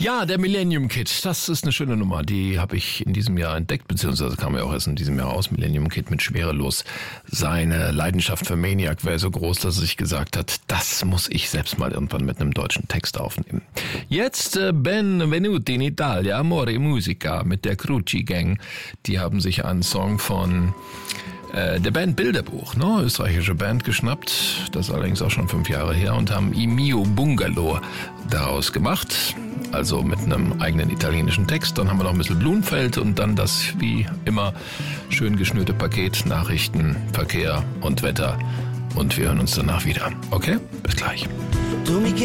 Ja, der Millennium Kid, das ist eine schöne Nummer. Die habe ich in diesem Jahr entdeckt, beziehungsweise kam ja auch erst in diesem Jahr raus. Millennium Kid mit Schwerelos. Seine Leidenschaft für Maniac wäre so groß, dass er sich gesagt hat, das muss ich selbst mal irgendwann mit einem deutschen Text aufnehmen. Jetzt Benvenuti in Italia, Amore e Musica mit der Cruci Gang. Die haben sich einen Song von der Band Bilderbuch, ne, österreichische Band, geschnappt, das ist allerdings auch schon 5 Jahre her, und haben I mio Bungalow daraus gemacht, also mit einem eigenen italienischen Text. Dann haben wir noch ein bisschen Blumfeld und dann das wie immer schön geschnürte Paket, Nachrichten, Verkehr und Wetter, und wir hören uns danach wieder. Okay, bis gleich.